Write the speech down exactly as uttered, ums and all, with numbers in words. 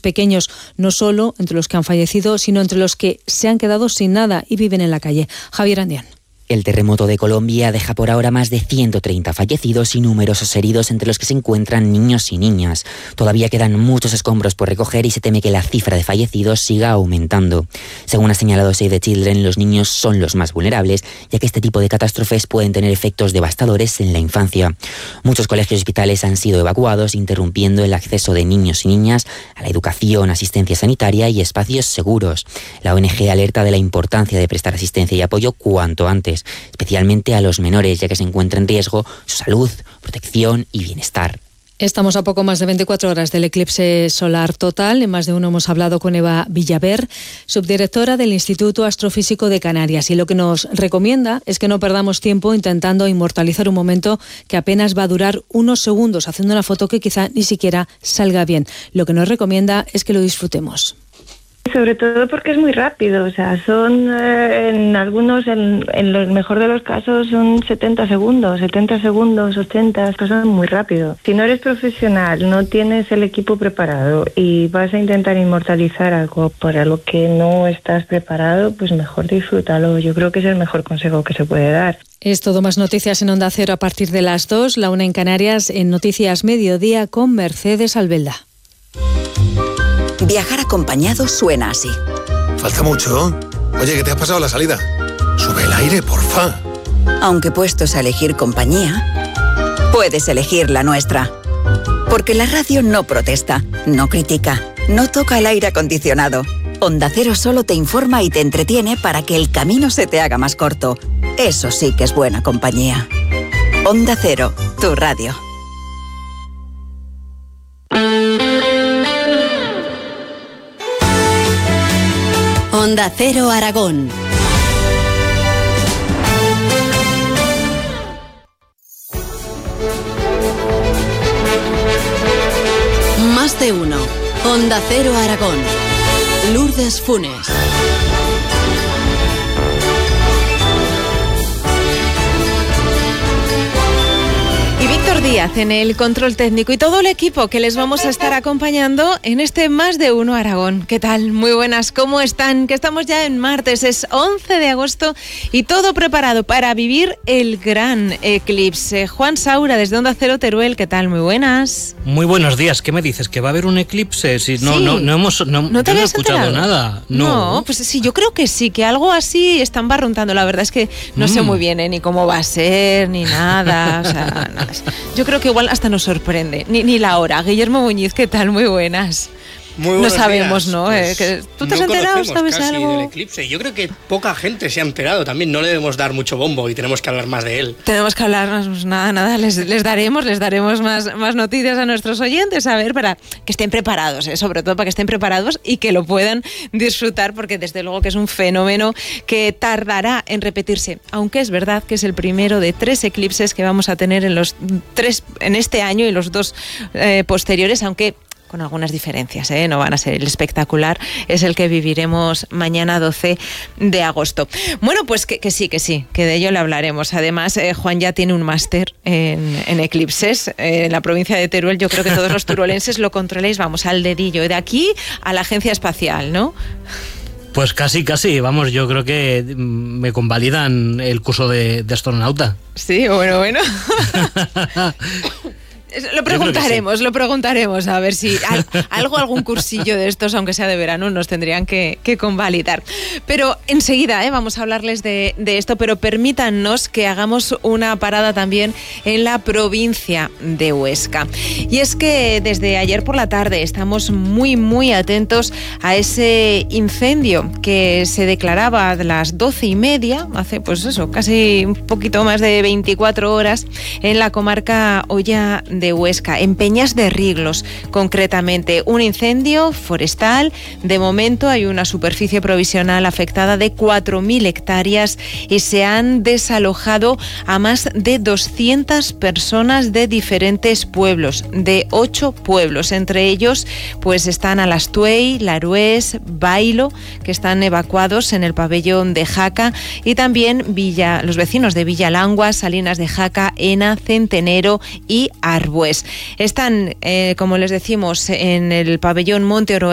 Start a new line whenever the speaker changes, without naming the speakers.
pequeños, no solo entre los que han fallecido, sino entre los que se han quedado sin nada y viven en la calle. Javier Andián.
El terremoto de Colombia deja por ahora más de ciento treinta fallecidos y numerosos heridos, entre los que se encuentran niños y niñas. Todavía quedan muchos escombros por recoger y se teme que la cifra de fallecidos siga aumentando. Según ha señalado Save the Children, los niños son los más vulnerables, ya que este tipo de catástrofes pueden tener efectos devastadores en la infancia. Muchos colegios y hospitales han sido evacuados, interrumpiendo el acceso de niños y niñas a la educación, asistencia sanitaria y espacios seguros. La O N G alerta de la importancia de prestar asistencia y apoyo cuanto antes, especialmente a los menores, ya que se encuentra en riesgo su salud, protección y bienestar.
Estamos a poco más de veinticuatro horas del eclipse solar total. En Más de Uno hemos hablado con Eva Villaver, subdirectora del Instituto Astrofísico de Canarias, y lo que nos recomienda es que no perdamos tiempo intentando inmortalizar un momento que apenas va a durar unos segundos, haciendo una foto que quizá ni siquiera salga bien. Lo que nos recomienda es que lo disfrutemos.
Sobre todo porque es muy rápido, o sea, son eh, en algunos, en, en lo mejor de los casos, son setenta segundos, setenta segundos, ochenta, esto son muy rápido. Si no eres profesional, no tienes el equipo preparado y vas a intentar inmortalizar algo para lo que no estás preparado, pues mejor disfrútalo. Yo creo que es el mejor consejo que se puede dar.
Es todo. Más noticias en Onda Cero a partir de las dos, la una en Canarias, en Noticias Mediodía con Mercedes Albelda.
Viajar acompañado suena así.
Falta mucho. Oye, ¿qué te has pasado la salida? Sube el aire, porfa.
Aunque puestos a elegir compañía, puedes elegir la nuestra. Porque la radio no protesta, no critica, no toca el aire acondicionado. Onda Cero solo te informa y te entretiene para que el camino se te haga más corto. Eso sí que es buena compañía. Onda Cero, tu radio.
Onda Cero Aragón. Más de uno. Onda Cero Aragón. Lourdes Funes.
Y Víctor Díaz en el control técnico y todo el equipo que les vamos a estar acompañando en este Más de Uno Aragón. ¿Qué tal? Muy buenas, ¿cómo están? Que estamos ya en martes, es once de agosto y todo preparado para vivir el gran eclipse. Juan Saura, desde Onda Cero Teruel, ¿qué tal? Muy buenas.
Muy buenos días, ¿qué me dices? ¿Que va a haber un eclipse? Si no,
sí.
no, no hemos no,
¿No te
yo no he
habías
escuchado
enterado?
nada. No.
no, pues sí, yo creo que sí, que algo así están barruntando. La verdad es que no mm. sé muy bien ¿eh? ni cómo va a ser, ni nada. O sea, no, yo creo que igual hasta nos sorprende, ni, ni la hora. Guillermo Muñiz, ¿qué tal? Muy buenas.
Muy
no sabemos,
días.
¿no?
Pues
eh, que ¿Tú te
no
has enterado? ¿Sabes
casi
algo?
del eclipse. Yo creo que poca gente se ha enterado también. No le debemos dar mucho bombo y tenemos que hablar más de él.
Tenemos que hablar, pues nada, nada. Les, les daremos, les daremos más, más noticias a nuestros oyentes, a ver, para que estén preparados, ¿eh? Sobre todo para que estén preparados y que lo puedan disfrutar, porque desde luego que es un fenómeno que tardará en repetirse. Aunque es verdad que es el primero de tres eclipses que vamos a tener en los tres, en este año y los dos eh, posteriores, aunque con algunas diferencias, ¿eh? No van a ser el espectacular, es el que viviremos mañana doce de agosto. Bueno, pues que, que sí, que sí, que de ello le hablaremos. Además, eh, Juan ya tiene un máster en, en eclipses eh, en la provincia de Teruel. Yo creo que todos los turolenses lo controléis, vamos, al dedillo, de aquí a la agencia espacial, ¿no?
Pues casi, casi, vamos, yo creo que me convalidan el curso de, de astronauta.
Sí, bueno, bueno. Lo preguntaremos, sí. lo preguntaremos, a ver si al, algo, algún cursillo de estos, aunque sea de verano, nos tendrían que, que convalidar. Pero enseguida ¿eh? vamos a hablarles de, de esto, pero permítannos que hagamos una parada también en la provincia de Huesca. Y es que desde ayer por la tarde estamos muy, muy atentos a ese incendio que se declaraba a las doce y media, hace pues eso, casi un poquito más de veinticuatro horas, en la comarca Oya de Huesca, en Peñas de Riglos, concretamente. Un incendio forestal. De momento hay una superficie provisional afectada de cuatro mil hectáreas y se han desalojado a más de doscientas personas de diferentes pueblos, de ocho pueblos. Entre ellos pues están Alastuey, Larués, Bailo, que están evacuados en el pabellón de Jaca, y también Villa, los vecinos de Villalangua, Salinas de Jaca, Ena, Centenero y Arbués. Están, eh, como les decimos, en el pabellón Monte Oro